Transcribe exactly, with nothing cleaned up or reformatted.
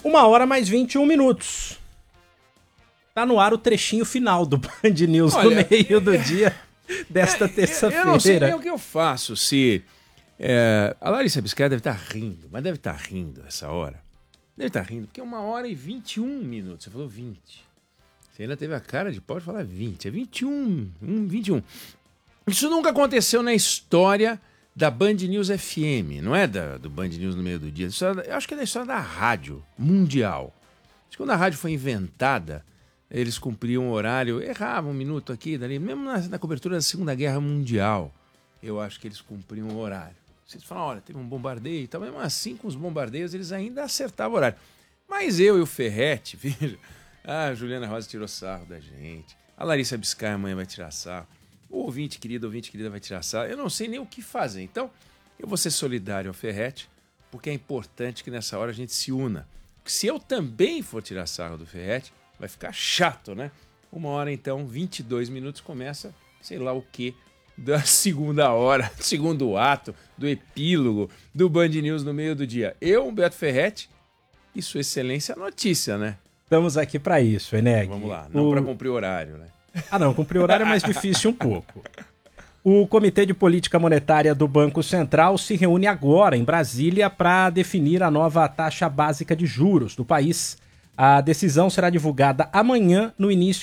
Uma hora mais vinte e um minutos. Tá no ar o trechinho final do Band News no meio do dia desta terça-feira. Eu não sei nem o que eu faço se... É, a Larissa Biscaia deve estar rindo, mas deve estar rindo essa hora. Deve estar rindo, porque é uma hora e vinte e um minutos. Você falou vinte. Você ainda teve a cara de pau de falar vinte. É vinte e um. vinte e um. Isso nunca aconteceu na história da Band News F M. Não é da, do Band News no meio do dia. Isso é, eu acho que é da história da rádio mundial. Acho que quando a rádio foi inventada, eles cumpriam o horário, erravam um minuto aqui, dali. Mesmo na, na cobertura da Segunda Guerra Mundial, eu acho que eles cumpriam o horário. Vocês falam, olha, teve um bombardeio e tal. Mesmo assim, com os bombardeios, eles ainda acertavam o horário. Mas eu e o Ferretti, veja... Ah, a Juliana Rosa tirou sarro da gente. A Larissa Biscaia amanhã vai tirar sarro. O ouvinte querido, o ouvinte querida vai tirar sarro. Eu não sei nem o que fazer. Então, eu vou ser solidário ao Ferretti, porque é importante que nessa hora a gente se una. Porque se eu também for tirar sarro do Ferretti, vai ficar chato, né? Uma hora, então, vinte e dois minutos, começa, sei lá o quê, da segunda hora, segundo ato, do epílogo, do Band News no meio do dia. Eu, Humberto Ferretti, e Sua Excelência, a notícia, né? Estamos aqui para isso, Eneg. Vamos lá, não o... para cumprir horário, né? Ah, não, cumprir horário é mais difícil um pouco. O Comitê de Política Monetária do Banco Central se reúne agora em Brasília para definir a nova taxa básica de juros do país. A decisão será divulgada amanhã no início